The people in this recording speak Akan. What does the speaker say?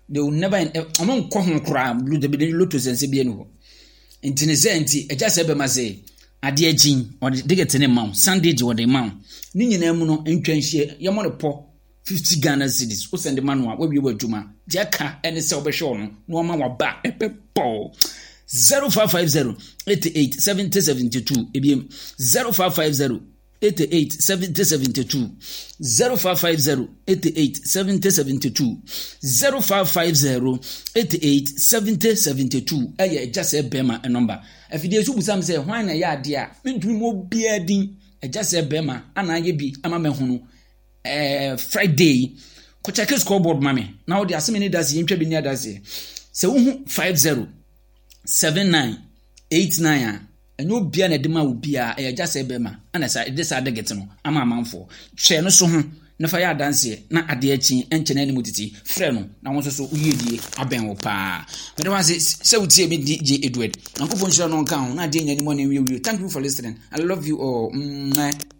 they will never among ko kra blue the be lotus sense bi no intinizenti eja se be ma say ade agin or de get ne ma Sunday ji wode ma ni nyina mu no ntwanhie ye mo ne po 50 Ghana cedis o send man wa we adwuma je aka ene se obehwe no no ma wa ba epepo 0550 88 7072 ebiem 0550 88 7072 0550 88 7072 0550 88 7072 eye just a bema a number afide su busam say hwan na ya ade a mentumi mo bia din just a bema ana ye bi ama mehunu Friday ko check scoreboard mame now the asemeni does yintwa bi ni adase se wo 50 79 89 enyo bia na dema obia just a bema ana sa this adeget no ama amanfo hwe no so ho na fa ya dance na ade achi enchene ne mutiti frɛ no na won so uyedie aben wo pa me de wanse se wutie me DJ Edward nankofo nhyira no nka ho na ade nya ni mo na wi. Thank you for listening. I love you all.